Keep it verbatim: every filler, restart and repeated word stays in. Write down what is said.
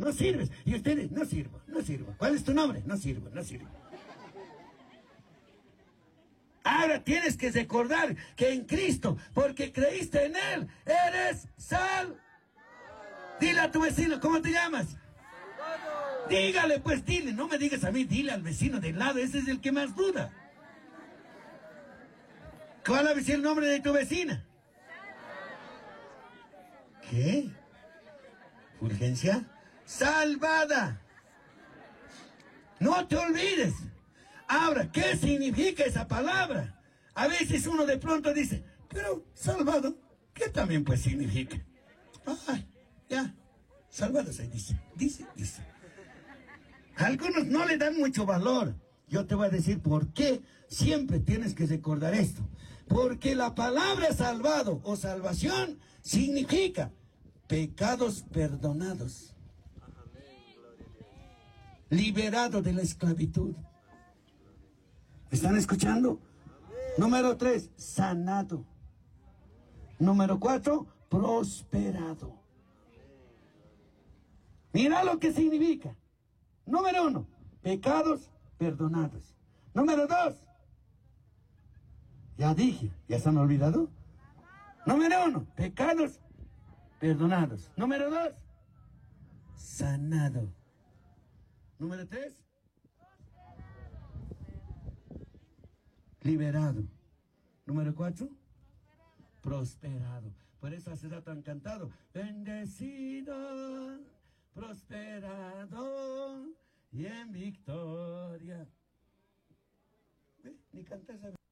no sirves. Y ustedes, no sirvo, no sirvo. ¿Cuál es tu nombre? No sirvo, no sirvo. Ahora tienes que recordar que en Cristo, porque creíste en Él, eres sal. Dile a tu vecino, ¿cómo te llamas? Dígale, pues dile, no me digas a mí, dile al vecino del lado, ese es el que más duda. ¿Cuál es el nombre de tu vecina? ¿Qué? ¿Fulgencia? Salvada. No te olvides. Ahora, ¿qué significa esa palabra? A veces uno de pronto dice, pero salvado, ¿qué también pues significa? Ay, ya, salvado se dice, dice, dice. Algunos no le dan mucho valor. Yo te voy a decir por qué siempre tienes que recordar esto. Porque la palabra salvado o salvación significa pecados perdonados, liberado de la esclavitud. ¿Están escuchando? Número tres, sanado. Número cuatro, prosperado. Mira lo que significa. Número uno, pecados perdonados. Número dos, ya dije, ¿ya se han olvidado? Número uno, pecados perdonados. Número dos, sanado. Número tres, liberado. Número cuatro, prosperado. Por eso hace rato han cantado, bendecido, prosperado y en victoria. ¿Ve? Ni cantas a